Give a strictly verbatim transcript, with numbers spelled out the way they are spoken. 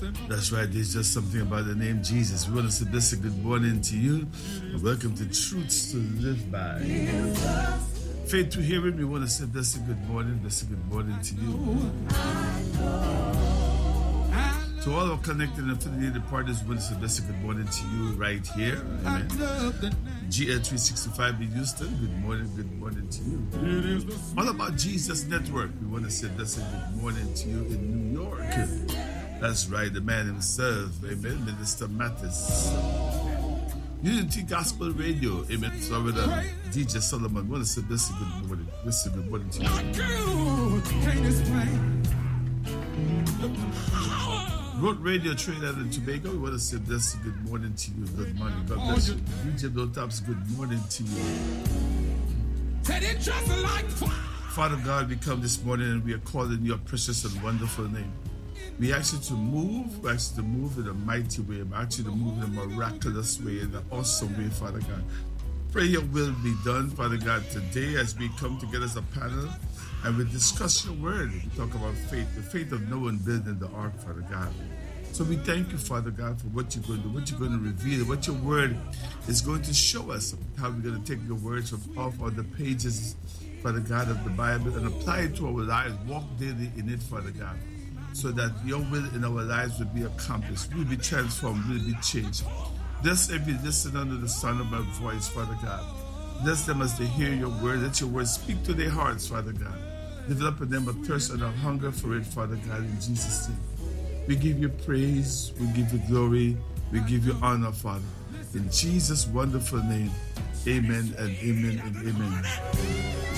That's right, there's just something about the name Jesus. We want to say this a good morning to you. And welcome to Truths to Live By. Faith to hear it, we want to say this a good morning, this a good morning to you. To all our connected and affiliated partners, we want to say this a good morning to you right here. Amen. G L three sixty-five in Houston, good morning, good morning to you. All about Jesus Network, we want to say this a good morning to you in New York. That's right, the man himself, amen, Minister Mathis. Unity Gospel Radio, amen. So with uh, D J Solomon, we want to say this a good morning, this a good morning to you. Road Radio Trinidad and Tobago, we want to say this good morning to you. Good morning. God bless you. D J Blowtops, good morning to you. Father God, we come this morning and we are calling your precious and wonderful name. We ask you to move. We ask you to move in a mighty way. We ask you to move in a miraculous way, in an awesome way, Father God. Pray your will be done, Father God, today as we come together as a panel and we discuss your word. We talk about faith, the faith of Noah building the ark, Father God. So we thank you, Father God, for what you're going to do, what you're going to reveal, what your word is going to show us, how we're going to take your words from off of the pages, Father God, of the Bible and apply it to our lives, walk daily in it, Father God, so that your will in our lives will be accomplished, we'll be transformed, we'll be changed. Bless every listener under the sound of my voice, Father God. Bless them as they hear your word. Let your word speak to their hearts, Father God. Develop in them a thirst and a hunger for it, Father God, in Jesus' name. We give you praise, we give you glory, we give you honor, Father. In Jesus' wonderful name, amen and amen and amen.